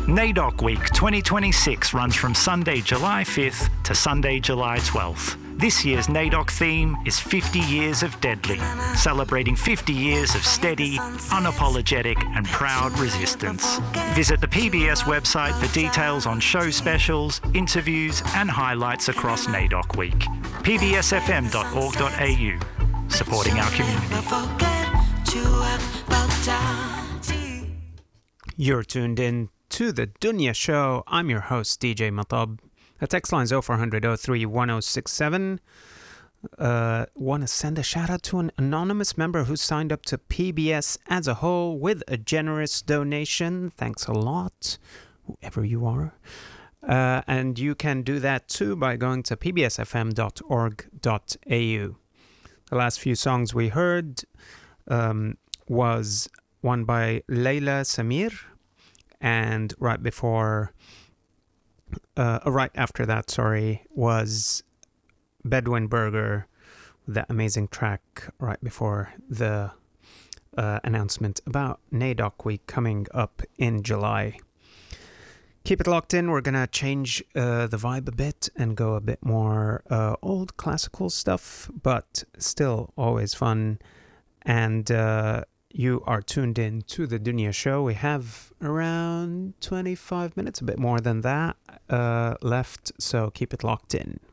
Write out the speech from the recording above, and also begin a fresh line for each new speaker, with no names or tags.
NAIDOC Week 2026 runs from Sunday, July 5th to Sunday, July 12th. This year's NAIDOC theme is 50 Years of Deadly, celebrating 50 years of steady, unapologetic and proud resistance. Visit the PBS website for details on show specials, interviews and highlights across NAIDOC Week. pbsfm.org.au, supporting our community.
You're tuned in to the Dunya Show. I'm your host, DJ Matab. The text line is 0400 03 1067. Want to send a shout out to an anonymous member who signed up to PBS as a whole with a generous donation. Thanks a lot, whoever you are. And you can do that too by going to pbsfm.org.au. The last few songs we heard was one by Layla Samir, and right after that, was Bedouin Burger, that amazing track right before the announcement about NAIDOC Week coming up in July. Keep it locked in. We're going to change the vibe a bit and go a bit more old classical stuff, but still always fun. And you are tuned in to the Dunya Show. We have around 25 minutes, a bit more than that, left, so keep it locked in.